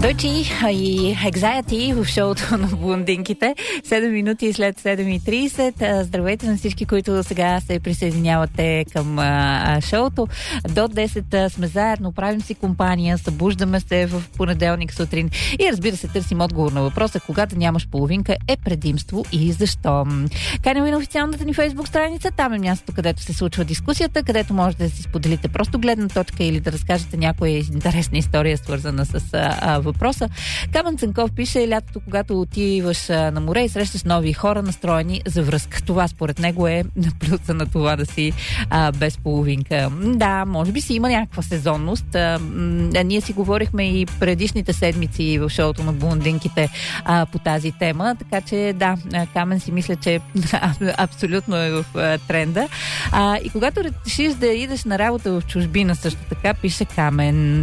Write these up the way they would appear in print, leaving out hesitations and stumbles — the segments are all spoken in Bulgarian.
Avicii и Anxiety в шоуто на блондинките. 7 минути след 7:30. Здравейте на всички, които сега се присъединявате към шоуто. До 10 сме заедно, правим си компания, събуждаме се в понеделник сутрин и разбира се, търсим отговор на въпроса: когато нямаш половинка е предимство и защо. Каним и на официалната ни фейсбук страница. Там е мястото, където се случва дискусията, където можете да си споделите просто гледна точка или да разкажете някоя интересна история, свързана с въпроса. Камен Цанков пише: лятото, когато отиваш на море и срещаш нови хора, настроени за връзка. Това според него е плюса на това да си без половинка. Да, може би си има някаква сезонност. Ние си говорихме и предишните седмици в шоуто на блондинките по тази тема, така че да, Камен си мисля, че абсолютно е в тренда. И когато решиш да идеш на работа в чужбина, също така пише Камен.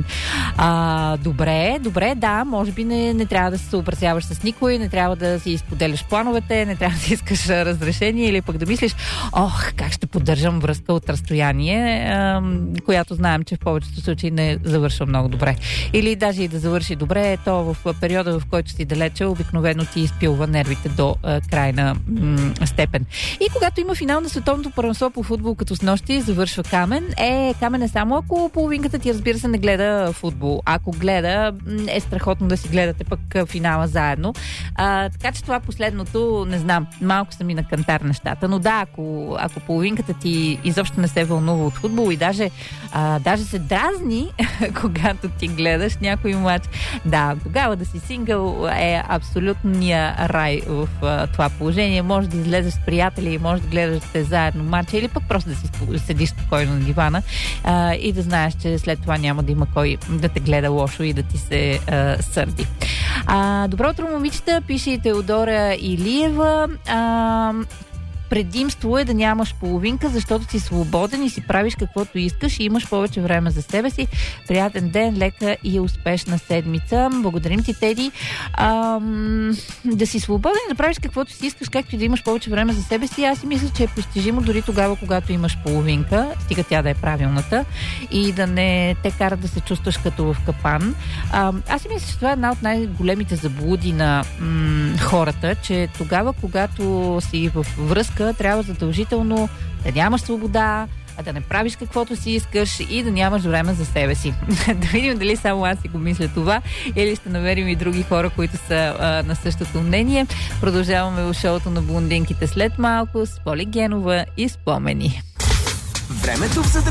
Добре, да, може би не трябва да се съобразяваш с никой, не трябва да си изподеляш плановете, не трябва да искаш разрешение или пък да мислиш: как ще поддържам връзка от разстояние, която знаем, че в повечето случаи не завършва много добре. Или даже и да завърши добре, то в периода, в който си далече, обикновено ти изпилва нервите до крайна степен. И когато има финал на световното първенство по футбол, като снощи, завършва Камен. Камен е само ако половинката ти, разбира се, не гледа футбол. Ако гледа, е страхотно да си гледате пък финала заедно. Така че това последното, не знам, малко са ми на кантар нещата. Но да, ако половинката ти изобщо не се вълнува от футбол и даже се дразни, когато ти гледаш някой мач, да, тогава да си сингъл е абсолютния рай в това положение. Може да излезеш с приятели, може да гледате заедно матча или пък просто да си седиш спокойно на дивана и да знаеш, че след това няма да има кой да те гледа лошо и да ти се сърди. Добро утро, момичета, пише и Теодора Илиева. Предимство е да нямаш половинка, защото си свободен и си правиш каквото искаш и имаш повече време за себе си. Приятен ден, лека и успешна седмица. Благодарим ти, Теди. Да си свободен, да правиш каквото си искаш, както и да имаш повече време за себе си, аз си мисля, че е постижимо дори тогава, когато имаш половинка, стига тя да е правилната и да не те кара да се чувстваш като в капан. Аз си мисля, че това е една от най-големите заблуди на хората, че тогава, когато си в връзка, трябва задължително да нямаш свобода, да не правиш каквото си искаш и да нямаш време за себе си. Да видим дали само аз си го мисля това или ще намерим и други хора, които са на същото мнение. Продължаваме в шоуто на блондинките след малко с Поли Генова и спомени. Времето в